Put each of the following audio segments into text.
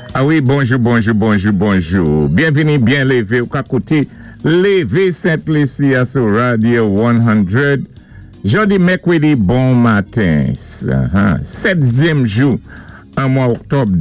Ah oui, bonjour. Bienvenue, bien levé au côté. Levé Sainte-Lucia sur Radio 100. Jeudi, mercredi, bon matin. 7e jour en mois octobre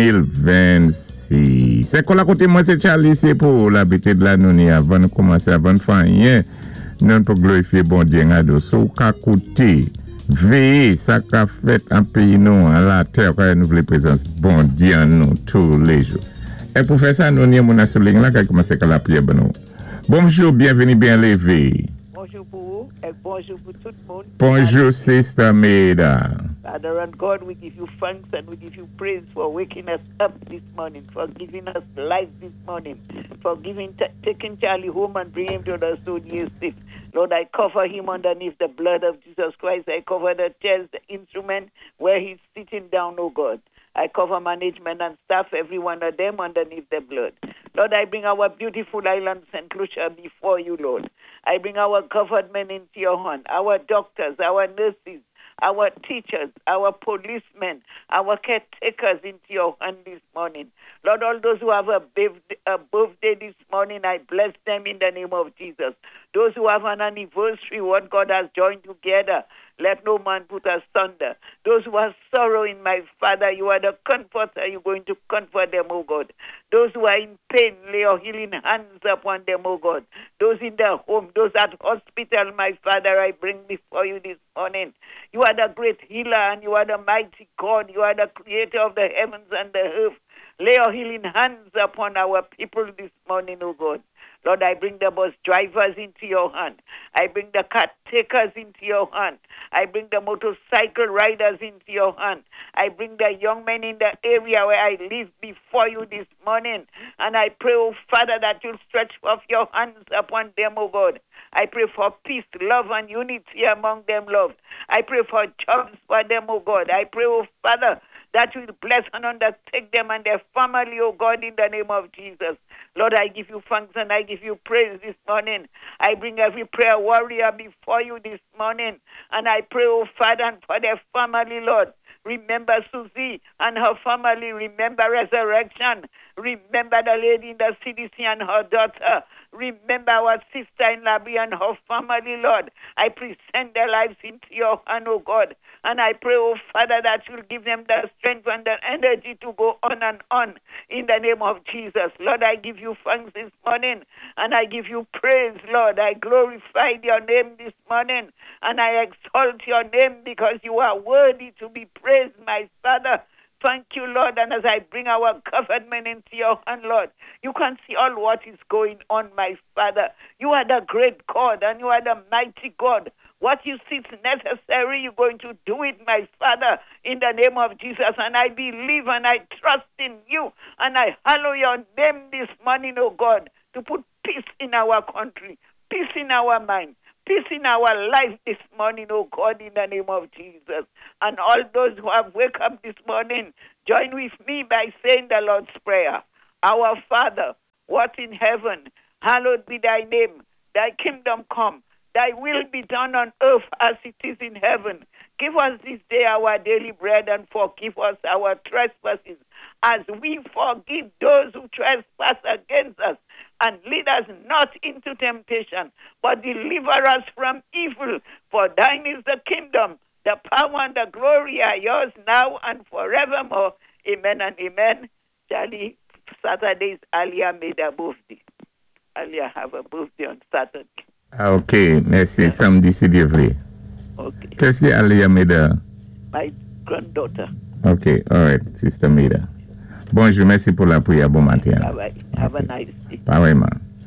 2026. C'est quoi la côté, moi c'est Charlie, c'est pour l'habitude de la noni avant de commencer, avant de faire rien. Nous pour glorifier bon Dieu, so qu'à côté. Veillez, ça qu'a fait un pays nous, à la terre, quand nous voulons présence, bon Dieu, nous, tous les jours. Et pour faire ça, nous sommes en souligne là, qui commence à la prière, bonjour, bienvenue, bien levé. Bonjour pour vous, et bonjour pour tout le monde. Bonjour, Sister Maida. Father and God, we give you thanks and we give you praise for waking us up this morning, for giving us life this morning, for taking Charlie home and bringing him to the studio safe. Lord, I cover him underneath the blood of Jesus Christ. I cover the chairs, the instrument where he's sitting down, oh God. I cover management and staff, every one of them underneath the blood. Lord, I bring our beautiful island, St. Lucia, before you, Lord. I bring our government into your hand, our doctors, our nurses, our teachers, our policemen, our caretakers into your hand this morning. Lord, all those who have a birthday this morning, I bless them in the name of Jesus. Those who have an anniversary, what God has joined together, let no man put asunder. Those who are sorrowing, my Father, you are the comforter. You're going to comfort them, O God. Those who are in pain, lay your healing hands upon them, O God. Those in their home, those at hospital, my Father, I bring before you this morning. You are the great healer and you are the mighty God. You are the creator of the heavens and the earth. Lay your healing hands upon our people this morning, O God. Lord, I bring the bus drivers into your hand. I bring the car takers into your hand. I bring the motorcycle riders into your hand. I bring the young men in the area where I live before you this morning. And I pray, oh Father, that you'll stretch forth your hands upon them, oh God. I pray for peace, love, and unity among them, Lord. I pray for jobs for them, oh God. I pray, oh Father, that you will bless and undertake them and their family, oh God, in the name of Jesus. Lord, I give you thanks and I give you praise this morning. I bring every prayer warrior before you this morning. And I pray, oh Father, and for their family, Lord. Remember Susie and her family. Remember Resurrection. Remember the lady in the CDC and her daughter. Remember our sister in Labrie and her family, Lord. I present their lives into your hand, oh God. And I pray, oh Father, that you'll give them the strength and the energy to go on and on in the name of Jesus. Lord, I give you thanks this morning and I give you praise, Lord. I glorify your name this morning and I exalt your name because you are worthy to be praised, my Father. Thank you, Lord, and as I bring our government into your hand, Lord, you can see all what is going on, my Father. You are the great God, and you are the mighty God. What you see is necessary, you're going to do it, my Father, in the name of Jesus. And I believe and I trust in you, and I hallow your name this morning, oh God, to put peace in our country, peace in our mind, peace in our life this morning, oh God, in the name of Jesus. And all those who have wake up this morning, join with me by saying the Lord's Prayer. Our Father, what in heaven, hallowed be thy name. Thy kingdom come. Thy will be done on earth as it is in heaven. Give us this day our daily bread and forgive us our trespasses as we forgive those who trespass against us. And lead us not into temptation, but deliver us from evil. For thine is the kingdom, the power and the glory are yours now and forevermore. Amen and amen. Charlie, Saturday is Alia made a birthday. Alia have a birthday on Saturday. Ok, merci. Samedi, c'est vrai. Okay. Qu'est-ce que Alia Maida? My granddaughter. Ok, all right, Sister Maida. Bonjour, merci pour la prière. Bon matin. Bye-bye. Have a nice day. Pareillement.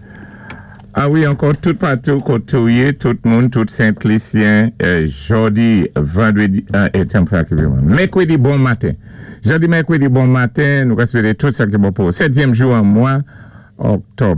Ah oui, encore tout partout, côté, tout le monde, tout Saint-Lucien, jeudi, vendredi, mercredi, bon matin. Jeudi, mercredi, bon matin, nous respectons tout ça qui est bon pour 7e jour en mois, octobre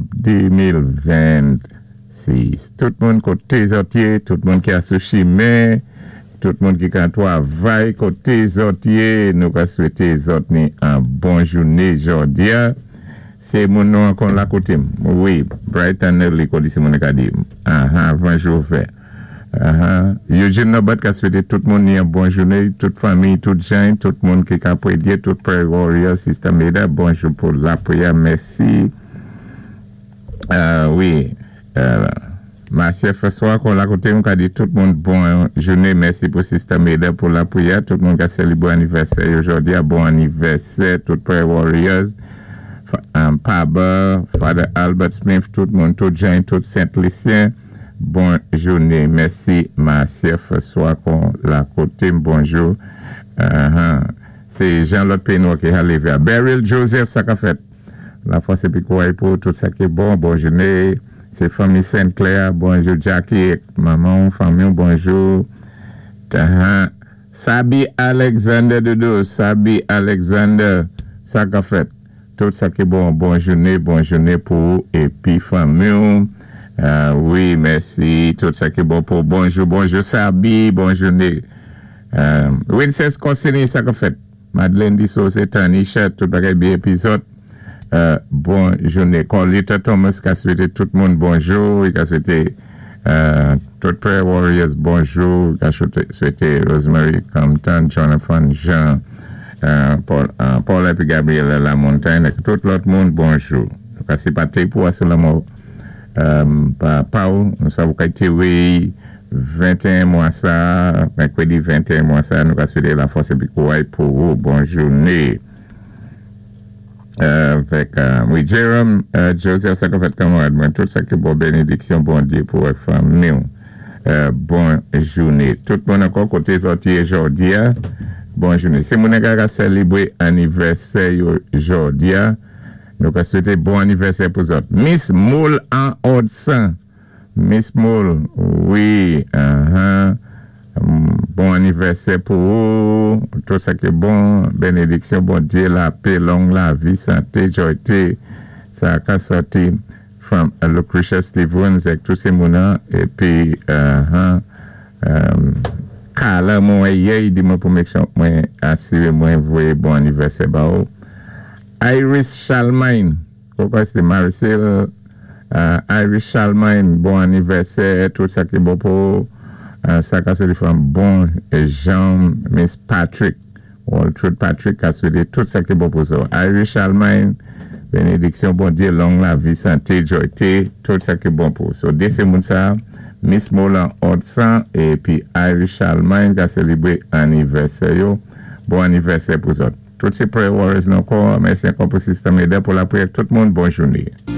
2026. Tout le monde côté sortier, tout le monde qui a souci, mais tout le monde qui a travail côté sortier, nous souhaitons les autres une bonne journée aujourd'hui. C'est mon nom encore là côté. Oui, Brighton Early, c'est mon cas dit. Avant je vais faire. Eugene Nobat qui a souhaité tout le monde une bonne journée, toute famille, toute gens, tout le monde qui a prédié, tout Prayer Warrior, Sister Meda, bonjour pour la prière, merci. Oui, Marcia François, qu'on l'a côté, on a dit tout le monde bonne journée, merci pour Sister Meda pour la prière, tout le monde qui a célébré anniversaire aujourd'hui, bon anniversaire, tout Prayer Warriors, Paba, Father Albert Smith, tout le monde, tout gens, tout Saint-Lucien. Bonne journée, merci Marcia François qu'on l'a côté, bonjour. C'est Jean-Claude Pénois qui est arrivé à Beryl Joseph, ça qu'a fait. La fois c'est quoi pour tout ça qui est bon, bonne journée. C'est famille Sainte-Claire, bonjour Jackie, maman, famille, bonjour. Sabi Alexander Dodo, Sabi Alexander, ça qu'a fait. Tout ça qui est bon, bonne journée pour vous et puis famille. Oui, merci. Tout ça qui est bon pour bonjour Sabi, bonne journée. Winces Consigny, ça qu'a fait. Madeleine Dissot, c'est un t-shirt, tout le bien épisode. Bonne journée. Colita Thomas qui a souhaité tout le monde bonjour. Il a souhaité tout Prayer Warriors bonjour. Il a souhaité Rosemary Compton, Jonathan Jean, Paul et Gabriel La Montagne, tout l'autre monde bonjour. Donc, c'est pas pour seulement. Paul, nous savons qu'il été 21 mois ça, mercredi 21 mois ça, nous avons souhaité la force et pour vous, bonne journée. Avec, oui, Jérôme, Joseph, ça qu'on fait camarade, moi, tout ça qui est bon bénédiction, bon Dieu pour votre famille. Bonne journée. Tout le monde encore côté sorti aujourd'hui, bonne journée. C'est mon gars qui célébrer anniversaire aujourd'hui. Nous avons souhaité bon anniversaire pour vous. Miss Moule en Haute-Saint. Miss Moule, oui. Bon anniversaire pour vous. Tout ça qui est bon. Bénédiction, bon Dieu, la paix, longue la vie, santé, joyeté. Ça a sorti from Lucretia Stevens avec tous ces mounans. Et puis, Carla, moi, il dit moi pour me assurer, moi, vous bon anniversaire, bah, Iris Charlemagne, pourquoi c'est Maricel? Iris Charlemagne, bon anniversaire, tout ça qui est bon pour ça, c'est les femmes, bon Jean, Miss Patrick, Walter Patrick, a souhaité tout ça qui est bon pour ça. Iris Charlemagne, bénédiction, bon Dieu, longue la vie, santé, joyeté, tout ça qui est bon pour ça. Dès ce monde ça, Miss Molan Hudson, et puis Iris Charlemagne, qui a célébré anniversaire, bon anniversaire pour ça. Toutes ces Prayer Warriors, merci encore pour le système Meda pour la prière. Tout le monde, bonne journée.